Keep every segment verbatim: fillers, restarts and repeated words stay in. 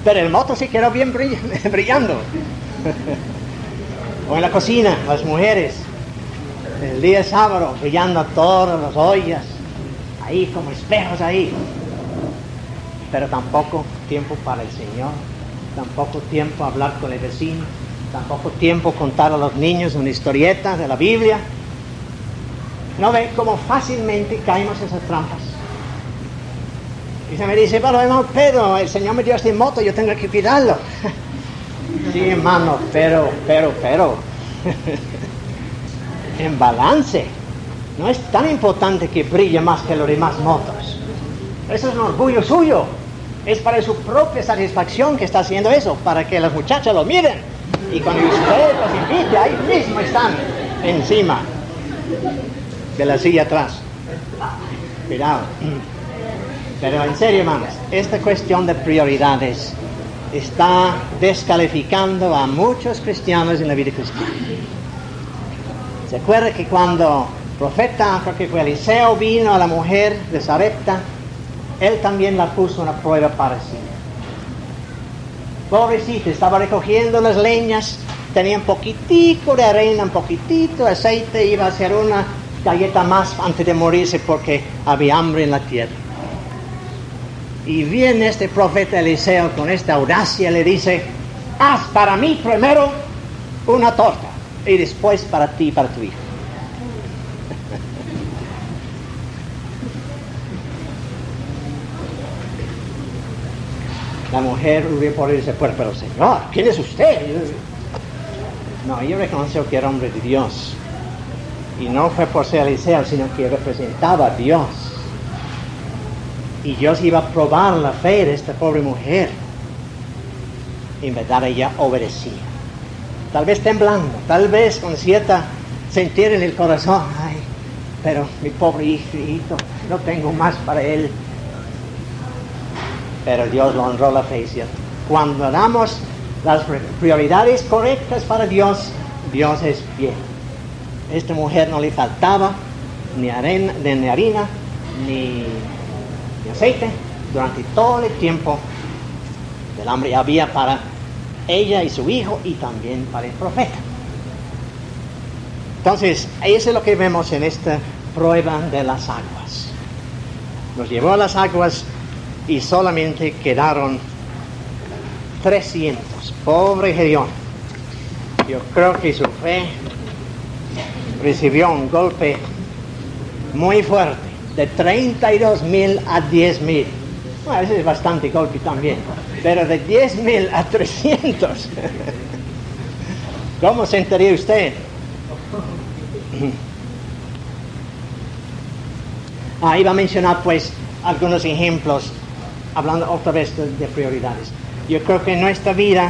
Pero el moto sí quedó bien brill- brillando. O en la cocina, las mujeres, el día sábado, brillando todas las ollas, ahí como espejos ahí. Pero tampoco tiempo para el Señor, tampoco tiempo a hablar con el vecino, tampoco tiempo contar a los niños una historieta de la Biblia. ¿No ve cómo fácilmente caemos en esas trampas? Y se me dice, bueno, hermano Pedro, el Señor me dio este moto, yo tengo que cuidarlo. Sí, hermano, pero, pero, pero, en balance, no es tan importante que brille más que los demás motos. Eso es un orgullo suyo, es para su propia satisfacción que está haciendo eso, para que las muchachas lo miren, y cuando usted los invite, ahí mismo están, encima de la silla atrás. Cuidado. Pero en serio, hermanos, esta cuestión de prioridades está descalificando a muchos cristianos en la vida cristiana. ¿Se acuerda que cuando el profeta, creo que fue Eliseo, vino a la mujer de Sarepta, él también la puso una prueba para sí? Pobrecita, estaba recogiendo las leñas, tenía un poquitico de arena, un poquitito de aceite, iba a hacer una galleta más antes de morirse porque había hambre en la tierra. Y viene este profeta Eliseo con esta audacia, le dice, haz para mí primero una torta y después para ti y para tu hijo. La mujer hubiera podido decir, pero, pero Señor, ¿quién es usted? No, yo reconoció que era hombre de Dios. Y no fue por ser Eliseo, sino que representaba a Dios. Y Dios iba a probar la fe de esta pobre mujer. Y en verdad ella obedecía. Tal vez temblando, tal vez con cierta sentir en el corazón. Ay, pero mi pobre hijito, no tengo más para él. Pero Dios lo honró la fe, ¿cierto? Cuando damos las prioridades correctas para Dios, Dios es fiel. Esta mujer no le faltaba ni arena, ni harina, ni, ni aceite. Durante todo el tiempo del hambre había para ella y su hijo y también para el profeta. Entonces, eso es lo que vemos en esta prueba de las aguas. Nos llevó a las aguas y solamente quedaron trescientos. Pobre Gedeón. Yo creo que su fe recibió un golpe muy fuerte, de treinta y dos mil a diez mil. Bueno, ese es bastante golpe también, pero de diez mil a trescientos. ¿Cómo sentiría usted? Ah, iba a mencionar pues algunos ejemplos, hablando otra vez de, de prioridades. Yo creo que en nuestra vida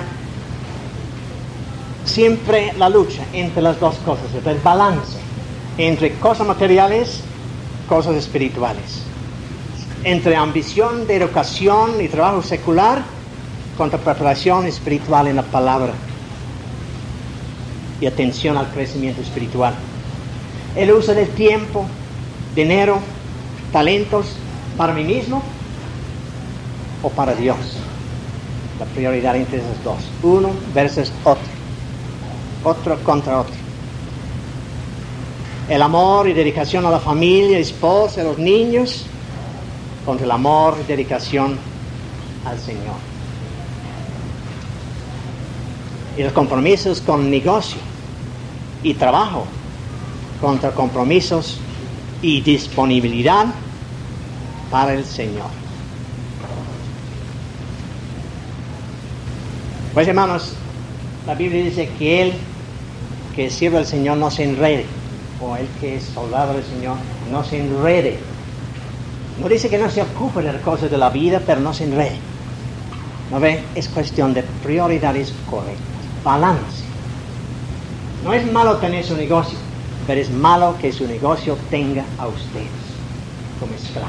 siempre la lucha entre las dos cosas, el balance entre cosas materiales, cosas espirituales, entre ambición de educación y trabajo secular contra preparación espiritual en la palabra y atención al crecimiento espiritual, el uso del tiempo, dinero, talentos para mí mismo o para Dios. La prioridad entre esos dos, uno versus otro, otro contra otro. El amor y dedicación a la familia, esposa, a los niños, contra el amor y dedicación al Señor. Y los compromisos con negocio y trabajo, contra compromisos y disponibilidad para el Señor. Pues hermanos, la Biblia dice que el que sirve al Señor no se enrede, o el que es soldado del Señor no se enrede. No dice que no se ocupe de las cosas de la vida, pero no se enrede. ¿No ve? Es cuestión de prioridades correctas, balance. No es malo tener su negocio, pero es malo que su negocio tenga a ustedes como esclavo.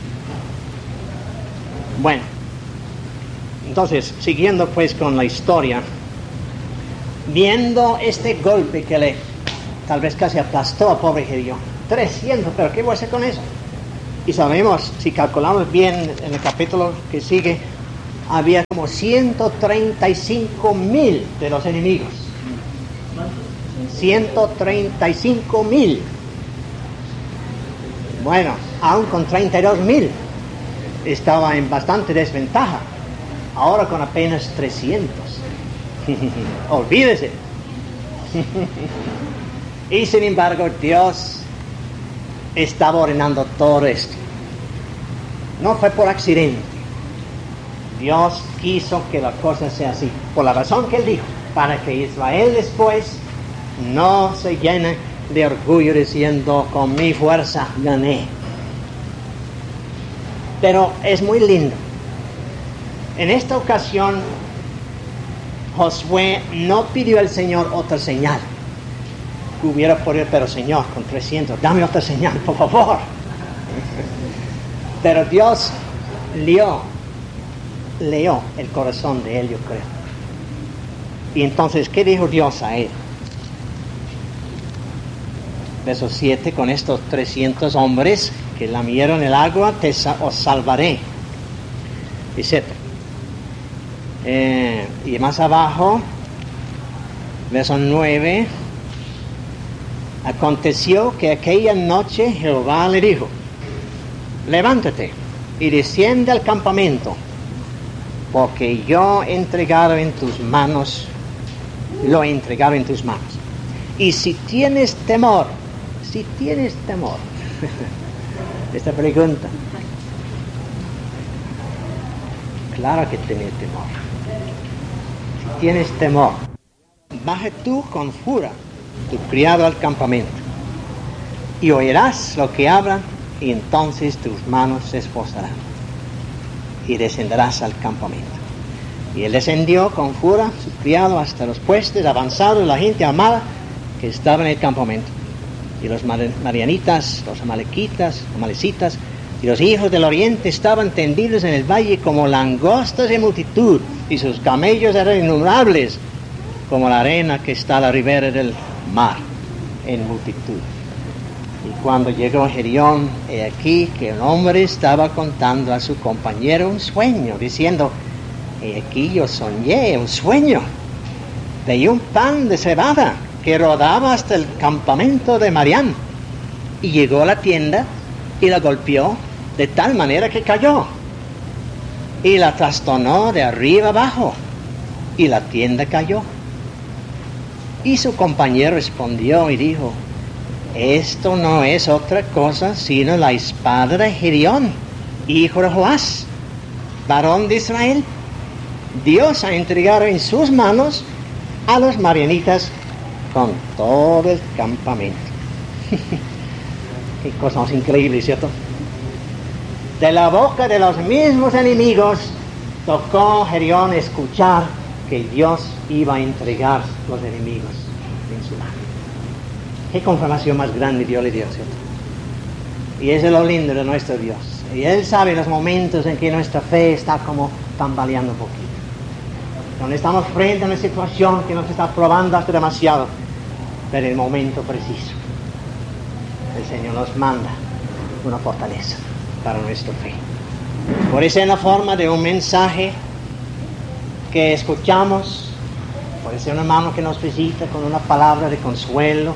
Bueno, entonces, siguiendo pues con la historia, viendo este golpe que le tal vez casi aplastó a pobre Gedeón, trescientos, pero ¿qué voy a hacer con eso? Y sabemos, si calculamos bien en el capítulo que sigue, había como ciento treinta y cinco mil de los enemigos. ciento treinta y cinco mil. Bueno, aún con treinta y dos mil estaba en bastante desventaja. Ahora con apenas trescientos. Olvídese. Y sin embargo, Dios estaba ordenando todo esto. No fue por accidente. Dios quiso que la cosa sea así, por la razón que Él dijo, para que Israel después no se llene de orgullo diciendo, con mi fuerza gané. Pero es muy lindo. En esta ocasión, Josué no pidió al Señor otra señal. Hubiera podido, pero Señor, con trescientos, dame otra señal, por favor. Pero Dios leyó, leyó el corazón de él, yo creo. Y entonces, ¿qué dijo Dios a él? Verso siete, con estos trescientos hombres que lamieron el agua, te os salvaré. etcétera. Eh, y más abajo, verso nueve, aconteció que aquella noche Jehová le dijo, levántate y desciende al campamento, porque yo he entregado en tus manos, lo he entregado en tus manos. Y si tienes temor, si tienes temor, esta pregunta, claro que tienes temor. Si tienes temor, baja tú con fura tu criado al campamento, y oirás lo que hablan, y entonces tus manos se esforzarán, y descenderás al campamento. Y él descendió con fura, su criado, hasta los puestos avanzados de la gente armada que estaba en el campamento. Y los marianitas, los amalequitas, amalecitas, y los hijos del oriente estaban tendidos en el valle como langostas en multitud, y sus camellos eran innumerables, como la arena que está a la ribera del mar, en multitud. Y cuando llegó Gedeón, he aquí que un hombre estaba contando a su compañero un sueño, diciendo, he aquí yo soñé un sueño, veía un pan de cebada que rodaba hasta el campamento de Madián, y llegó a la tienda y la golpeó de tal manera que cayó, y la trastornó de arriba abajo, y la tienda cayó. Y su compañero respondió y dijo, esto no es otra cosa sino la espada de Gedeón, hijo de Joás, varón de Israel. Dios ha entregado en sus manos a los madianitas con todo el campamento. Qué cosa más increíble, ¿cierto? De la boca de los mismos enemigos tocó Gedeón escuchar que Dios iba a entregar los enemigos en su mano. Qué confirmación más grande Dios le dio, ¿cierto? Y eso es lo lindo de nuestro Dios. Y Él sabe los momentos en que nuestra fe está como tambaleando un poquito. Donde estamos frente a una situación que nos está probando hasta demasiado. Pero en el momento preciso, el Señor nos manda una fortaleza para nuestra fe. Por eso en la forma de un mensaje que escuchamos, puede ser un hermano que nos visita con una palabra de consuelo,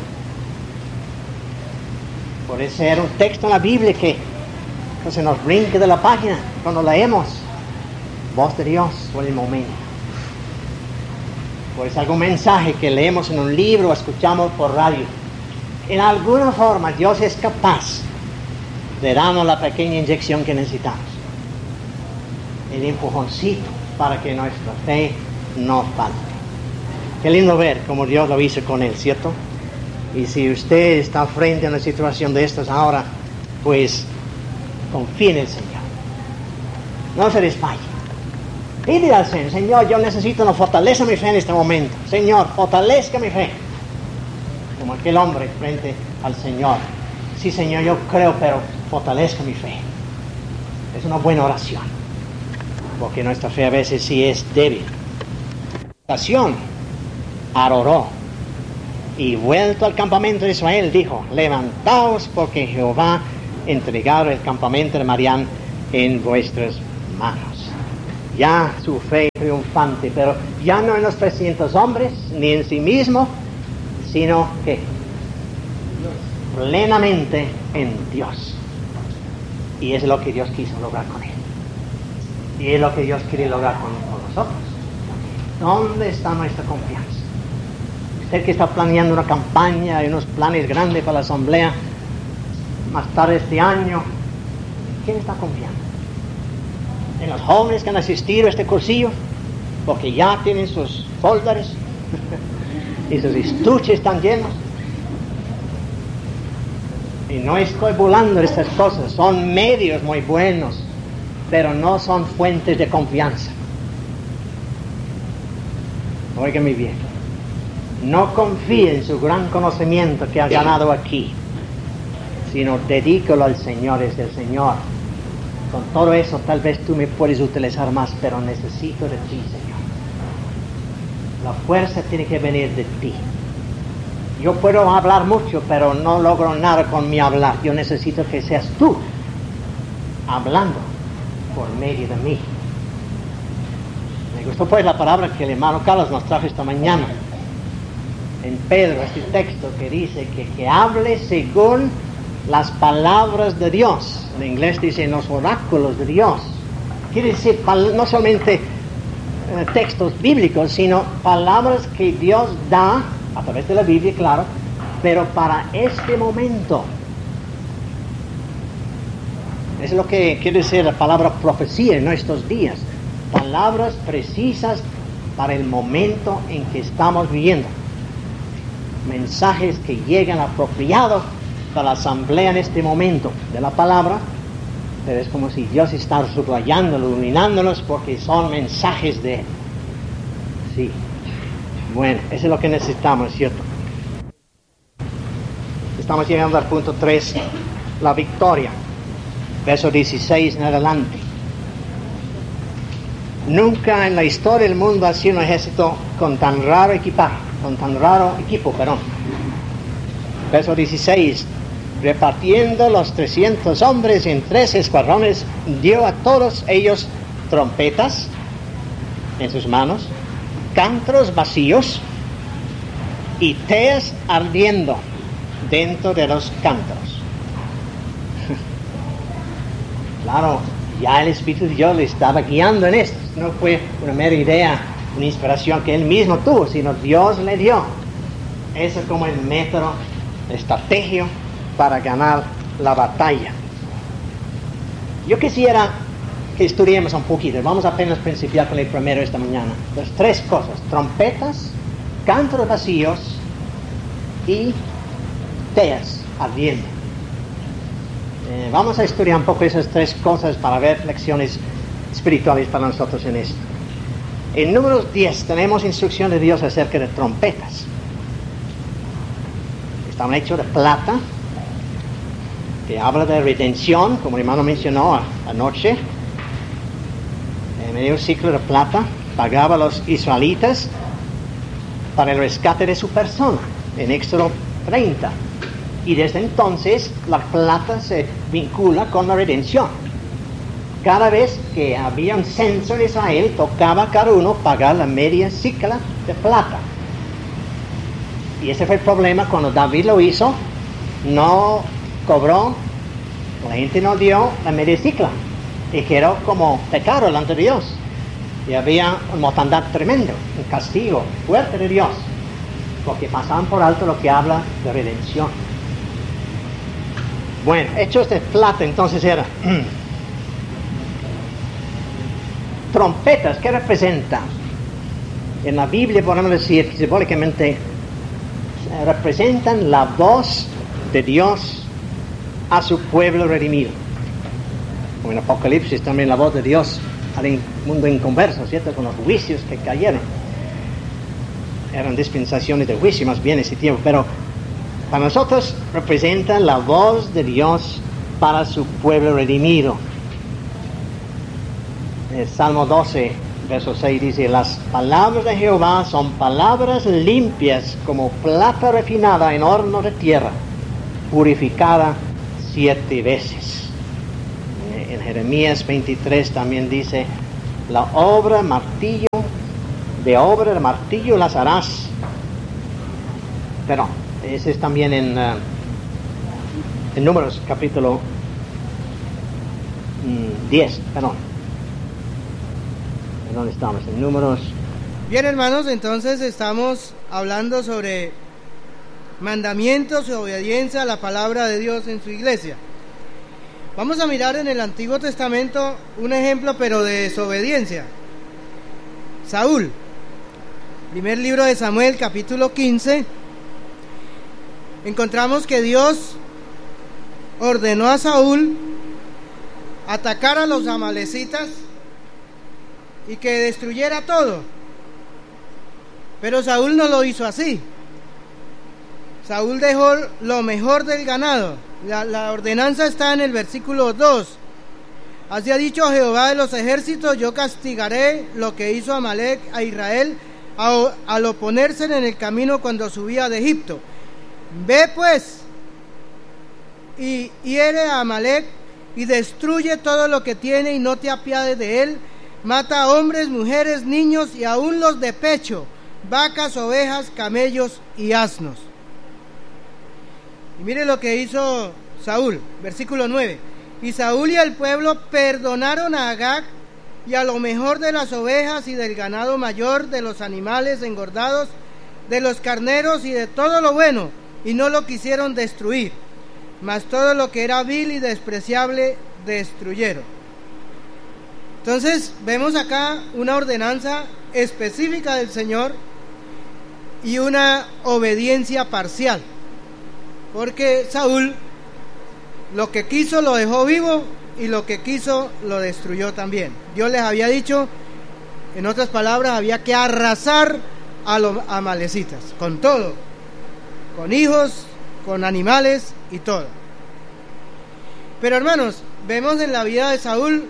puede ser un texto en la Biblia que, que se nos brinque de la página cuando leemos, voz de Dios por el momento. Puede ser algún mensaje que leemos en un libro o escuchamos por radio. En alguna forma Dios es capaz de darnos la pequeña inyección que necesitamos, el empujoncito para que nuestra fe no falte. Qué lindo ver cómo Dios lo hizo con él, ¿cierto? Y si usted está frente a una situación de estas ahora, pues confíe en el Señor. No se desmaye. Pídele al Señor, Señor, yo necesito una fortaleza mi fe en este momento. Señor, fortalezca mi fe. Como aquel hombre frente al Señor. Sí, Señor, yo creo, pero fortalezca mi fe. Es una buena oración. Porque nuestra fe a veces sí es débil. Oración, adoró. Y vuelto al campamento de Israel, dijo, levantaos porque Jehová ha entregado el campamento de Madián en vuestras manos. ya su fe triunfante, pero ya no en los trescientos hombres, ni en sí mismo, sino que plenamente en Dios. Y es lo que Dios quiso lograr con él. Y es lo que Dios quiere lograr con, con nosotros. ¿Dónde está nuestra confianza? Usted que está planeando una campaña y unos planes grandes para la asamblea más tarde este año, ¿quién está confiando? ¿En los jóvenes que han asistido a este cursillo? Porque ya tienen sus folders y sus estuches están llenos. Y no estoy burlando de estas cosas, son medios muy buenos, pero no son fuentes de confianza. Óigame bien, no confíe en su gran conocimiento que ha ganado aquí, sino dedícalo al Señor, es del Señor. Con todo eso tal vez tú me puedes utilizar más, pero necesito de ti, Señor. La fuerza tiene que venir de ti. Yo puedo hablar mucho, pero no logro nada con mi hablar. Yo necesito que seas tú hablando por medio de mí. Me gustó pues la palabra que el hermano Carlos nos trajo esta mañana en Pedro, este texto que dice que, que hable según las palabras de Dios. En inglés dice los oráculos de Dios. Quiere decir no solamente eh, textos bíblicos, sino palabras que Dios da a través de la Biblia, claro, pero para este momento. Es lo que quiere decir la palabra profecía en nuestros días. Palabras precisas para el momento en que estamos viviendo. Mensajes que llegan apropiados para la asamblea en este momento de la palabra, pero es como si Dios está subrayándolo, iluminándonos, porque son mensajes de Él. Sí. Bueno, eso es lo que necesitamos, ¿cierto? Estamos llegando al punto tres, la victoria. Verso dieciséis en adelante. Nunca en la historia del mundo ha sido un ejército con tan raro equipaje, con tan raro equipo, perdón. Verso dieciséis. Repartiendo los trescientos hombres en tres escuadrones, dio a todos ellos trompetas en sus manos, cántaros vacíos y teas ardiendo dentro de los cántaros. Claro, ya el Espíritu de Dios le estaba guiando en esto. No fue una mera idea, una inspiración que él mismo tuvo, sino Dios le dio. Eso es como el método, la estrategia para ganar la batalla. Yo quisiera que estudiemos un poquito. Vamos apenas a principiar con el primero esta mañana. Las tres cosas: trompetas, cántaros vacíos y teas ardiendo. Eh, vamos a estudiar un poco esas tres cosas para ver lecciones espirituales para nosotros en esto. En Números diez tenemos instrucción de Dios acerca de trompetas. Están hechos de plata, que habla de redención, como el hermano mencionó anoche. En medio ciclo de plata pagaba a los israelitas para el rescate de su persona, en Éxodo treinta. Y desde entonces la plata se vincula con la redención. Cada vez que había un censo en Israel, tocaba a cada uno pagar la media cicla de plata. Y ese fue el problema cuando David lo hizo. No cobró, la gente no dio la media cicla, y quedó como pecado delante de Dios, y había una mortandad tremenda, un castigo fuerte de Dios, porque pasaban por alto lo que habla de redención. Bueno, hechos de plata entonces era trompetas. ¿Qué representan? En la Biblia podemos decir simbólicamente representan la voz de Dios a su pueblo redimido. Como en Apocalipsis también la voz de Dios al mundo inconverso, ¿cierto? Con los juicios que cayeron. Eran dispensaciones de juicio más bien ese tiempo, pero para nosotros representan la voz de Dios para su pueblo redimido. El Salmo doce, verso seis dice: las palabras de Jehová son palabras limpias como plata refinada en horno de tierra, purificada siete veces. En Jeremías veintitrés también dice: la obra martillo, de obra de martillo las harás. Pero ese es también en, uh, en Números capítulo mm, diez, perdón. ¿En dónde estamos? En Números. Bien, hermanos, entonces estamos hablando sobre mandamientos y obediencia a la palabra de Dios en su iglesia. Vamos a mirar en el Antiguo Testamento un ejemplo, pero de desobediencia. Saúl, primer libro de Samuel, capítulo quince, encontramos que Dios ordenó a Saúl atacar a los amalecitas y que destruyera todo. Pero Saúl no lo hizo así. Saúl dejó lo mejor del ganado. La, la ordenanza está en el versículo dos. Así ha dicho Jehová de los ejércitos: yo castigaré lo que hizo Amalec a Israel a, al oponerse en el camino cuando subía de Egipto. Ve pues y hiere a Amalec y destruye todo lo que tiene y no te apiades de él. Mata a hombres, mujeres, niños y aún los de pecho, vacas, ovejas, camellos y asnos. Y mire lo que hizo Saúl, versículo nueve. Y Saúl y el pueblo perdonaron a Agag y a lo mejor de las ovejas y del ganado mayor, de los animales engordados, de los carneros y de todo lo bueno, y no lo quisieron destruir, mas todo lo que era vil y despreciable destruyeron. Entonces vemos acá una ordenanza específica del Señor y una obediencia parcial, porque Saúl lo que quiso lo dejó vivo y lo que quiso lo destruyó también. Dios les había dicho, en otras palabras, había que arrasar a los amalecitas, con todo, con hijos, con animales y todo. Pero hermanos, vemos en la vida de Saúl,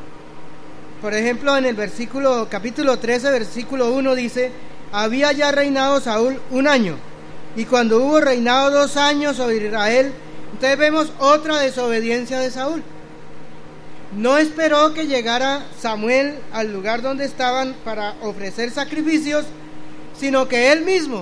por ejemplo, en el versículo, capítulo trece, versículo uno dice: había ya reinado Saúl un año, y cuando hubo reinado dos años sobre Israel, entonces vemos otra desobediencia de Saúl. No esperó que llegara Samuel al lugar donde estaban para ofrecer sacrificios, sino que él mismo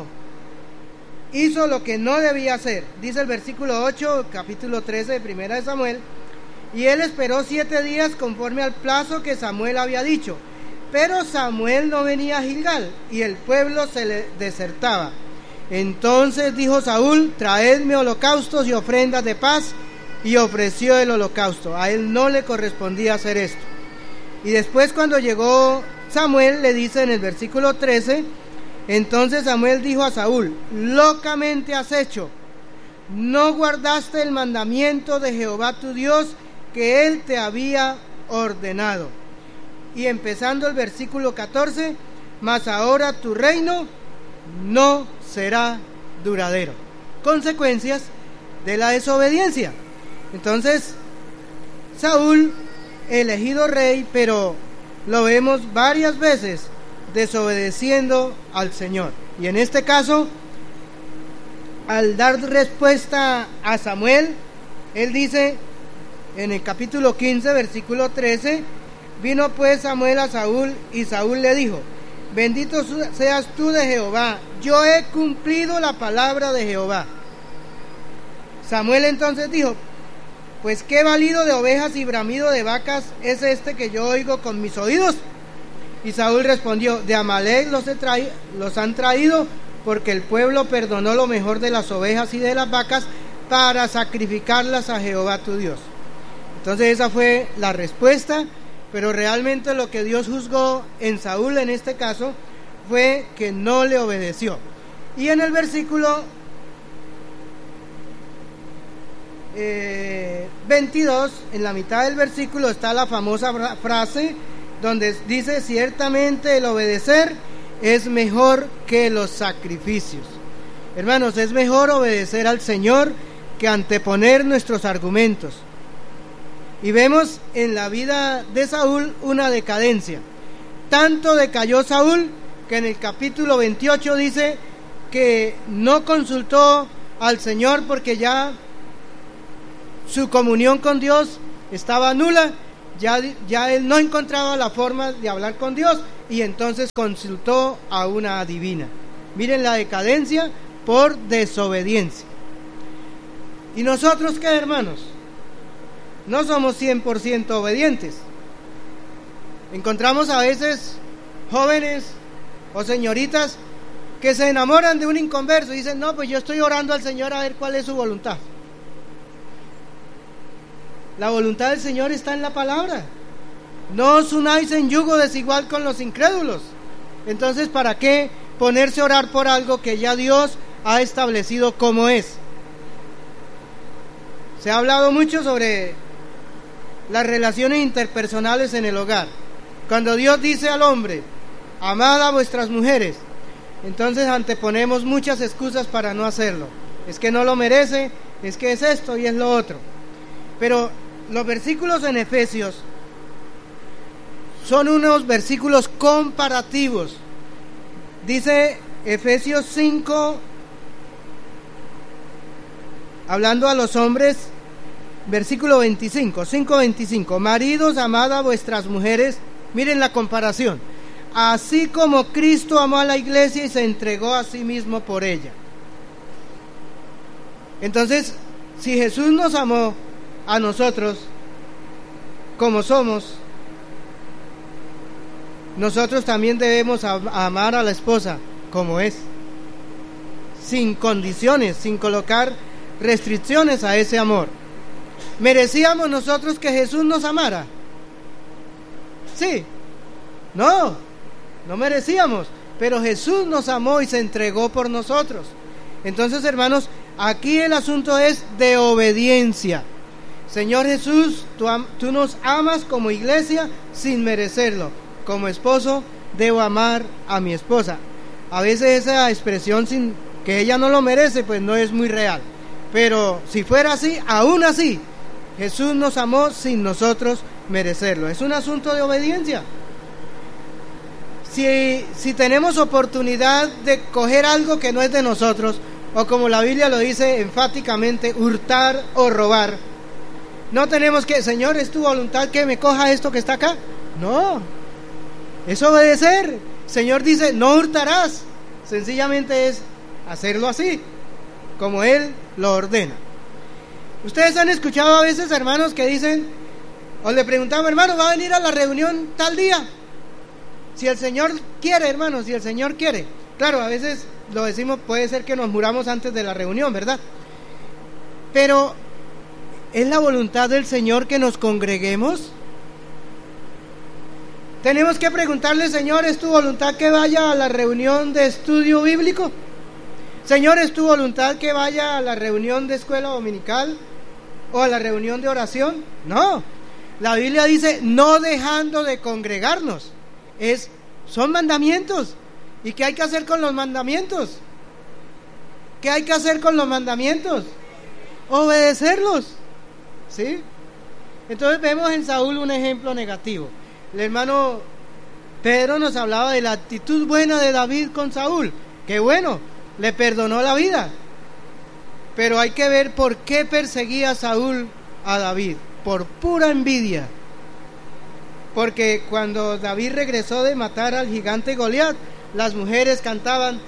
hizo lo que no debía hacer. Dice el versículo ocho, capítulo trece de Primera de Samuel: y él esperó siete días conforme al plazo que Samuel había dicho, pero Samuel no venía a Gilgal, y el pueblo se le desertaba. Entonces dijo Saúl: traedme holocaustos y ofrendas de paz, y ofreció el holocausto. A él no le correspondía hacer esto. Y después, cuando llegó Samuel, le dice en el versículo trece: entonces Samuel dijo a Saúl: locamente has hecho, no guardaste el mandamiento de Jehová tu Dios que él te había ordenado. Y empezando el versículo catorce: mas ahora tu reino no será duradero. Consecuencias de la desobediencia. Entonces, Saúl, elegido rey, pero lo vemos varias veces desobedeciendo al Señor. Y en este caso, al dar respuesta a Samuel, él dice en el capítulo quince, versículo trece: vino pues Samuel a Saúl, y Saúl le dijo: bendito seas tú de Jehová, yo he cumplido la palabra de Jehová. Samuel entonces dijo: pues qué balido de ovejas y bramido de vacas es este que yo oigo con mis oídos. Y Saúl respondió: de Amalec los, he traído, los han traído, porque el pueblo perdonó lo mejor de las ovejas y de las vacas para sacrificarlas a Jehová tu Dios. Entonces esa fue la respuesta. Pero realmente lo que Dios juzgó en Saúl en este caso fue que no le obedeció. Y en el versículo eh, veintidós, en la mitad del versículo, está la famosa frase donde dice: ciertamente el obedecer es mejor que los sacrificios. Hermanos, es mejor obedecer al Señor que anteponer nuestros argumentos. Y vemos en la vida de Saúl una decadencia. Tanto decayó Saúl que en el capítulo veintiocho dice que no consultó al Señor porque ya su comunión con Dios estaba nula. ya, ya él no encontraba la forma de hablar con Dios y entonces consultó a una adivina. Miren la decadencia por desobediencia. ¿Y nosotros qué, hermanos? No somos cien por ciento obedientes. Encontramos a veces jóvenes o señoritas que se enamoran de un inconverso y dicen, no, pues yo estoy orando al Señor a ver cuál es su voluntad. La voluntad del Señor está en la palabra. No os unáis en yugo desigual con los incrédulos. Entonces, ¿para qué ponerse a orar por algo que ya Dios ha establecido como es? Se ha hablado mucho sobre las relaciones interpersonales en el hogar. Cuando Dios dice al hombre, amad a vuestras mujeres, entonces anteponemos muchas excusas para no hacerlo. Es que no lo merece, es que es esto y es lo otro. Pero los versículos en Efesios son unos versículos comparativos. Dice Efesios cinco, hablando a los hombres, versículo veinticinco, cinco veinticinco, maridos, amad a vuestras mujeres. Miren la comparación. Así como Cristo amó a la iglesia y se entregó a sí mismo por ella. Entonces, si Jesús nos amó a nosotros como somos, nosotros también debemos amar a la esposa como es, sin condiciones, sin colocar restricciones a ese amor. ¿Merecíamos nosotros que Jesús nos amara? Sí. No, no merecíamos, pero Jesús nos amó y se entregó por nosotros. Entonces, hermanos, aquí el asunto es de obediencia. Señor Jesús, tú, tú nos amas como iglesia sin merecerlo. Como esposo, debo amar a mi esposa. A veces esa expresión, sin que ella no lo merece, pues no es muy real. Pero si fuera así, aún así, Jesús nos amó sin nosotros merecerlo. Es un asunto de obediencia. Si, si tenemos oportunidad de coger algo que no es de nosotros, o como la Biblia lo dice enfáticamente, hurtar o robar, no tenemos que, Señor, ¿es tu voluntad que me coja esto que está acá? No, es obedecer. Señor dice, no hurtarás. Sencillamente es hacerlo así, como Él lo ordena. Ustedes han escuchado a veces hermanos que dicen, o le preguntamos, hermano, ¿va a venir a la reunión tal día? Si el Señor quiere, hermano, si el Señor quiere. Claro, a veces lo decimos, puede ser que nos muramos antes de la reunión, ¿verdad? Pero, ¿es la voluntad del Señor que nos congreguemos? Tenemos que preguntarle, Señor, ¿es tu voluntad que vaya a la reunión de estudio bíblico? Señor, ¿es tu voluntad que vaya a la reunión de escuela dominical o a la reunión de oración? No, la Biblia dice, no dejando de congregarnos. Es, son mandamientos. ¿Y qué hay que hacer con los mandamientos? ¿Qué hay que hacer con los mandamientos? Obedecerlos, ¿sí? Entonces vemos en Saúl un ejemplo negativo. El hermano Pedro nos hablaba de la actitud buena de David con Saúl. ¡Qué bueno! Le perdonó la vida. Pero hay que ver por qué perseguía Saúl a David. Por pura envidia. Porque cuando David regresó de matar al gigante Goliat, las mujeres cantaban,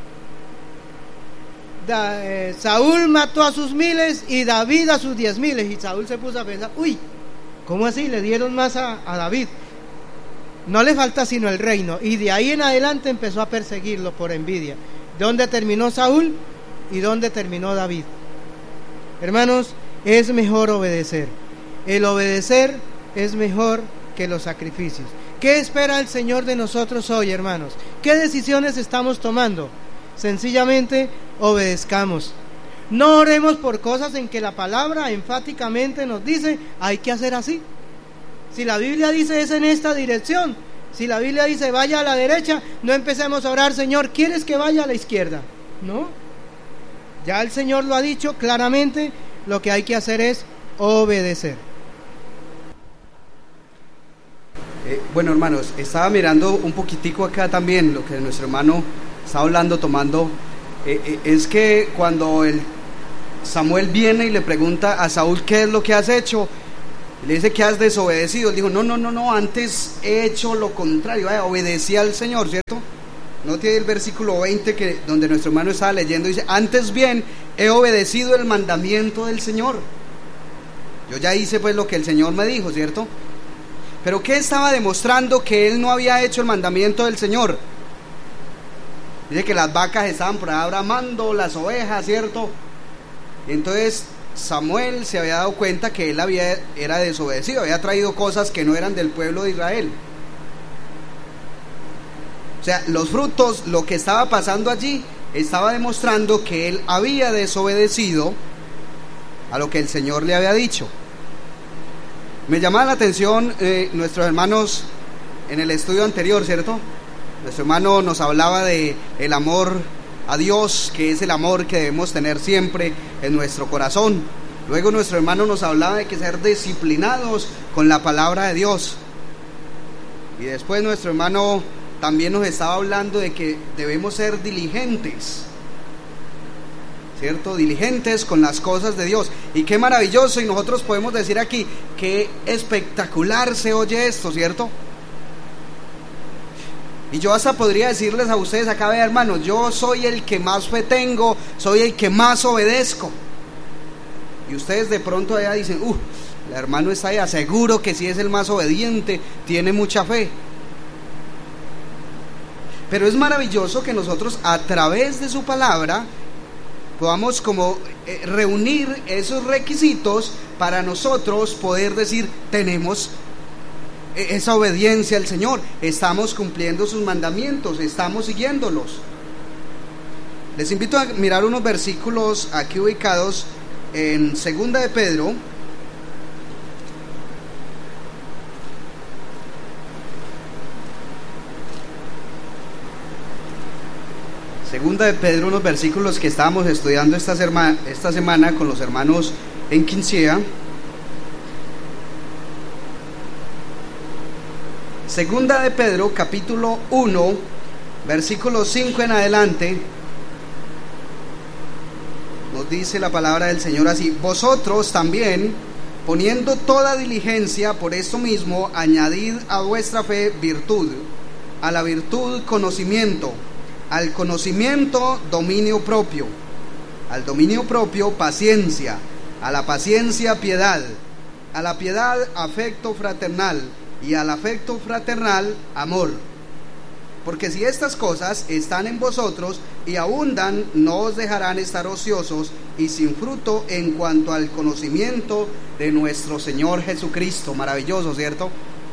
da, eh, Saúl mató a sus miles y David a sus diez miles. Y Saúl se puso a pensar, uy, ¿cómo así? Le dieron más a, a David. No le falta sino el reino. Y de ahí en adelante empezó a perseguirlo por envidia. ¿Dónde terminó Saúl y dónde terminó David? Hermanos, es mejor obedecer. El obedecer es mejor que los sacrificios. ¿Qué espera el Señor de nosotros hoy, hermanos? ¿Qué decisiones estamos tomando? Sencillamente obedezcamos. No oremos por cosas en que la palabra enfáticamente nos dice hay que hacer así. Si la Biblia dice es en esta dirección, si la Biblia dice vaya a la derecha, no empecemos a orar, Señor, ¿quieres que vaya a la izquierda? No, ya el Señor lo ha dicho claramente, lo que hay que hacer es obedecer. Eh, bueno, hermanos, estaba mirando un poquitico acá también lo que nuestro hermano está hablando, tomando, eh, eh, es que cuando el Samuel viene y le pregunta a Saúl qué es lo que has hecho, Le dice que has desobedecido. Él dijo, no, no, no, no, antes he hecho lo contrario, eh, obedecí al Señor, ¿cierto? No tiene el versículo veinte que, donde nuestro hermano estaba leyendo, dice, antes bien he obedecido el mandamiento del Señor. Yo ya hice pues lo que el Señor me dijo, ¿cierto? Pero ¿qué estaba demostrando que él no había hecho el mandamiento del Señor? Dice que las vacas estaban por ahí bramando, las ovejas, ¿cierto? Y entonces Samuel se había dado cuenta que él había, era desobedecido, había traído cosas que no eran del pueblo de Israel. O sea, los frutos, lo que estaba pasando allí, estaba demostrando que él había desobedecido a lo que el Señor le había dicho. Me llamaba la atención eh, nuestros hermanos en el estudio anterior, ¿cierto? Nuestro hermano nos hablaba de el amor a Dios, que es el amor que debemos tener siempre en nuestro corazón. Luego nuestro hermano nos hablaba de que ser disciplinados con la palabra de Dios. Y después nuestro hermano también nos estaba hablando de que debemos ser diligentes, ¿cierto? Diligentes con las cosas de Dios. Y qué maravilloso, y nosotros podemos decir aquí, qué espectacular se oye esto, ¿cierto? Y yo hasta podría decirles a ustedes acá, vean hermanos, yo soy el que más fe tengo, soy el que más obedezco. Y ustedes de pronto allá dicen, uh, el hermano está allá, seguro que sí es el más obediente, tiene mucha fe. Pero es maravilloso que nosotros a través de su palabra podamos como eh, reunir esos requisitos para nosotros poder decir, tenemos esa obediencia al Señor, estamos cumpliendo sus mandamientos, estamos siguiéndolos. Les invito a mirar unos versículos aquí ubicados en Segunda de Pedro. Segunda de Pedro, unos versículos que estábamos estudiando esta semana, esta semana con los hermanos en Quincea. Segunda de Pedro, capítulo uno, versículo cinco en adelante, nos dice la palabra del Señor así: vosotros también, poniendo toda diligencia por esto mismo, añadid a vuestra fe virtud, a la virtud conocimiento, al conocimiento dominio propio, al dominio propio paciencia, a la paciencia piedad, a la piedad afecto fraternal, y al afecto fraternal amor. Porque si estas cosas están en vosotros y abundan, no os dejarán estar ociosos y sin fruto en cuanto al conocimiento de nuestro Señor Jesucristo. Maravilloso, ¿cierto?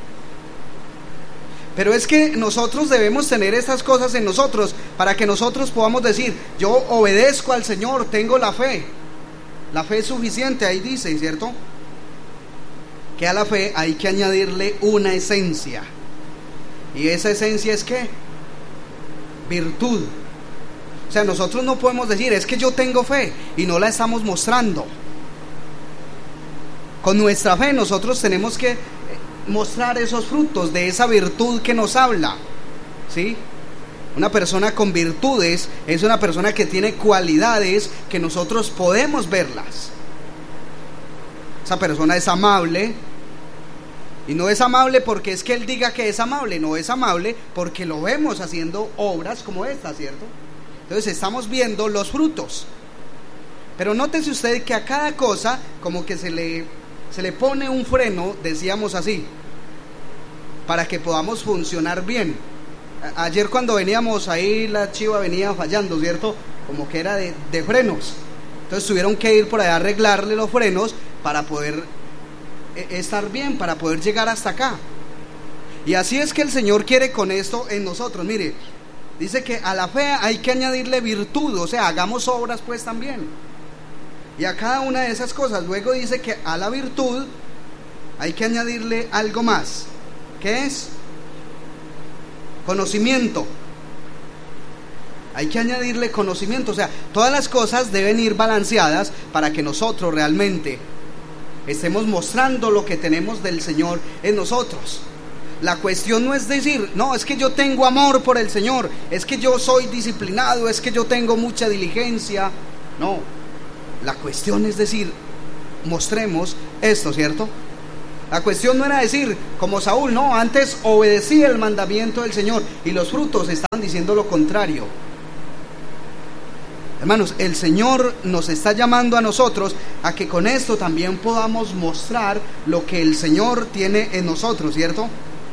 Pero es que nosotros debemos tener estas cosas en nosotros para que nosotros podamos decir, yo obedezco al Señor, tengo la fe. La fe es suficiente, ahí dice, ¿cierto? Que a la fe hay que añadirle una esencia. ¿Y esa esencia es qué? Virtud. O sea, nosotros no podemos decir, es que yo tengo fe y no la estamos mostrando. Con nuestra fe nosotros tenemos que mostrar esos frutos de esa virtud que nos habla, ¿sí? Una persona con virtudes es una persona que tiene cualidades que nosotros podemos verlas. Esa persona es amable, y no es amable porque es que él diga que es amable, no, es amable porque lo vemos haciendo obras como esta, ¿cierto? Entonces estamos viendo los frutos. Pero nótese usted que a cada cosa como que se le, se le pone un freno, decíamos así, para que podamos funcionar bien. A- ayer cuando veníamos ahí la chiva venía fallando, ¿cierto? Como que era de, de frenos. Entonces tuvieron que ir por allá a arreglarle los frenos para poder eh, estar bien, para poder llegar hasta acá. Y así es que el Señor quiere con esto en nosotros. Mire, dice que a la fe hay que añadirle virtud, o sea, hagamos obras pues también. Y a cada una de esas cosas, luego dice que a la virtud hay que añadirle algo más. ¿Qué es? Conocimiento. Hay que añadirle conocimiento, o sea, todas las cosas deben ir balanceadas para que nosotros realmente estemos mostrando lo que tenemos del Señor en nosotros. La cuestión no es decir, no, es que yo tengo amor por el Señor, es que yo soy disciplinado, es que yo tengo mucha diligencia. No, la cuestión es decir, mostremos esto, ¿cierto? La cuestión no era decir como Saúl, no, antes obedecía el mandamiento del Señor, y los frutos estaban diciendo lo contrario. Hermanos, el Señor nos está llamando a nosotros a que con esto también podamos mostrar lo que el Señor tiene en nosotros, ¿cierto?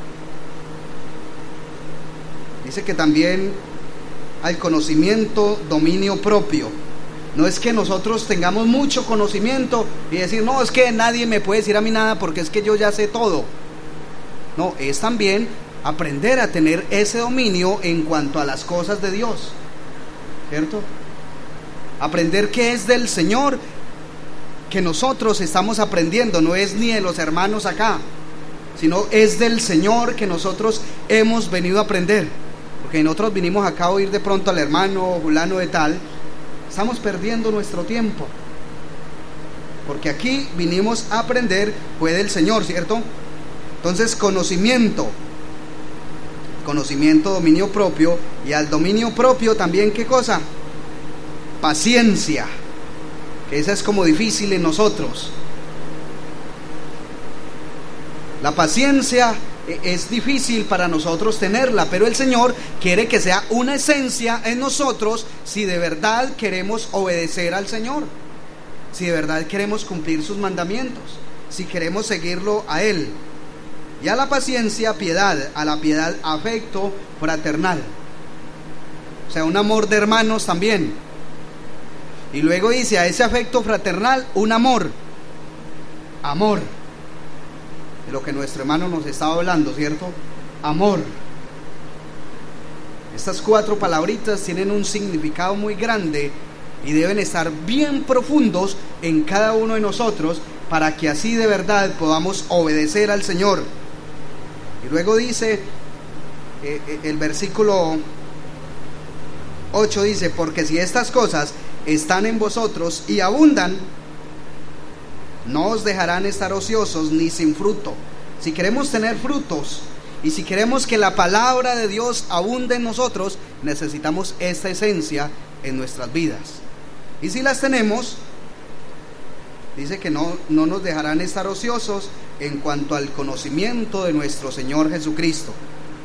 Dice que también al conocimiento, dominio propio. No es que nosotros tengamos mucho conocimiento y decir, no, es que nadie me puede decir a mí nada porque es que yo ya sé todo. No, es también aprender a tener ese dominio en cuanto a las cosas de Dios, ¿cierto? Aprender qué es del Señor que nosotros estamos aprendiendo, no es ni de los hermanos acá, sino es del Señor que nosotros hemos venido a aprender. Porque nosotros vinimos acá a oír de pronto al hermano fulano de tal, estamos perdiendo nuestro tiempo, porque aquí vinimos a aprender, fue del Señor, ¿cierto? Entonces, conocimiento, conocimiento, dominio propio, y al dominio propio también, ¿qué cosa? Paciencia, que esa es como difícil en nosotros. La paciencia es difícil para nosotros tenerla, pero el Señor quiere que sea una esencia en nosotros si de verdad queremos obedecer al Señor, si de verdad queremos cumplir sus mandamientos, si queremos seguirlo a Él. Y a la paciencia, piedad, a la piedad, afecto fraternal, o sea, un amor de hermanos también. Y luego dice, a ese afecto fraternal, un amor, amor, de lo que nuestro hermano nos estaba hablando, ¿cierto? Amor. Estas cuatro palabritas tienen un significado muy grande y deben estar bien profundos en cada uno de nosotros para que así de verdad podamos obedecer al Señor. Y luego dice, eh, el versículo ocho dice, porque si estas cosas están en vosotros y abundan, no os dejarán estar ociosos ni sin fruto. Si queremos tener frutos y si queremos que la palabra de Dios abunde en nosotros, necesitamos esta esencia en nuestras vidas. Y si las tenemos, dice que no, no nos dejarán estar ociosos en cuanto al conocimiento de nuestro Señor Jesucristo.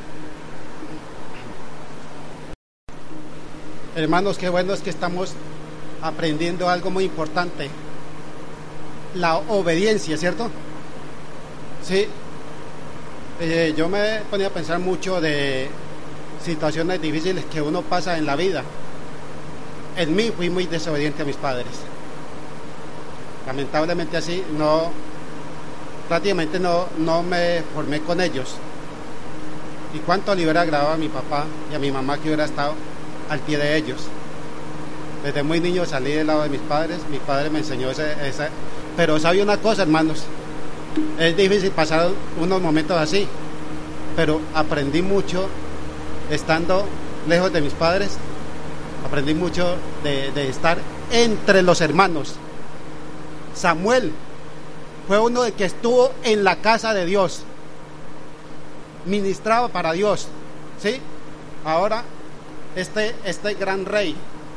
Hermanos, qué bueno es que estamos aprendiendo algo muy importante. La obediencia, ¿cierto? Sí. Eh, yo me ponía a pensar mucho de situaciones difíciles que uno pasa en la vida. En mí fui muy desobediente a mis padres. Lamentablemente así, no, prácticamente no, no me formé con ellos. Y cuánto le hubiera agradado a mi papá y a mi mamá que hubiera estado al pie de ellos. Desde muy niño salí del lado de mis padres, mi padre me enseñó ese, ese pero sabe una cosa, hermanos, es difícil pasar unos momentos así, pero aprendí mucho estando lejos de mis padres, aprendí mucho de, de estar entre los hermanos. Samuel fue uno de que estuvo en la casa de Dios, ministraba para Dios, ¿sí? Ahora este, este gran rey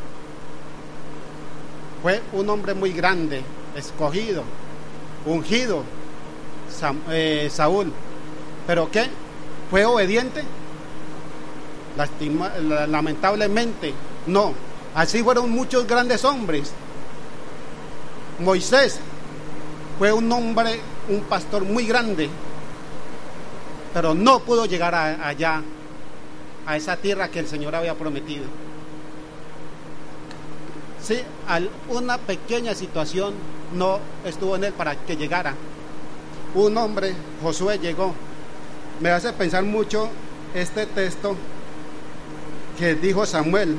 fue un hombre muy grande, escogido, ungido, Sam, eh, Saúl, pero ¿qué? ¿Fue obediente? Lastima, lamentablemente no. Así fueron muchos grandes hombres. Moisés fue un hombre, un pastor muy grande, pero no pudo llegar a, allá, a esa tierra que el Señor había prometido. Sí, una pequeña situación no estuvo en él para que llegara. Un hombre, Josué, llegó. Me hace pensar mucho este texto que dijo Samuel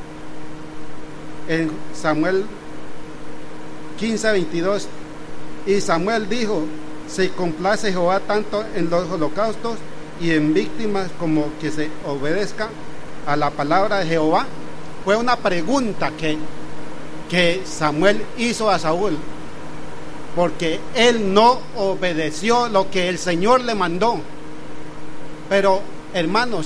en Samuel quince veintidós. Y Samuel dijo: se complace Jehová tanto en los holocaustos y en víctimas como que se obedezca a la palabra de Jehová. Fue una pregunta que que Samuel hizo a Saúl, porque él no obedeció lo que el Señor le mandó. Pero hermanos,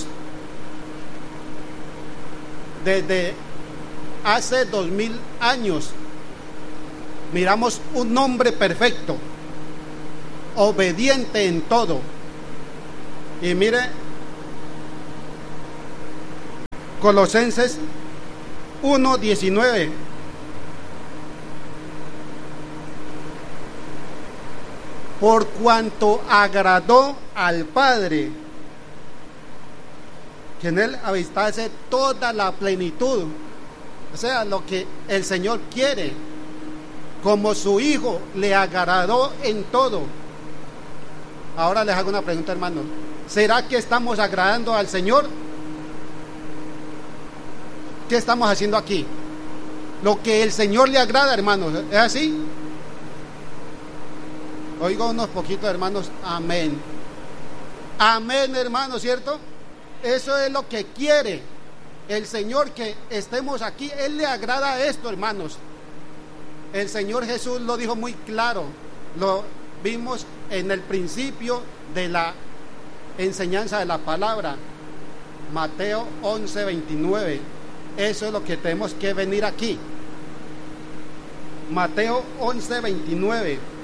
desde hace dos mil años miramos un hombre perfecto, obediente en todo. Y mire, Colosenses uno diecinueve. Por cuanto agradó al Padre que en él habitase toda la plenitud, o sea, lo que el Señor quiere, como su Hijo le agradó en todo. Ahora les hago una pregunta, hermanos: ¿será que estamos agradando al Señor? ¿Qué estamos haciendo aquí? Lo que el Señor le agrada, hermanos, ¿es así? Oigo unos poquitos hermanos, amén. Amén, hermanos, ¿cierto? Eso es lo que quiere el Señor, que estemos aquí. Él le agrada esto, hermanos. El Señor Jesús lo dijo muy claro. Lo vimos en el principio de la enseñanza de la palabra. Mateo once veintinueve. Eso es lo que tenemos que venir aquí. Mateo once veintinueve.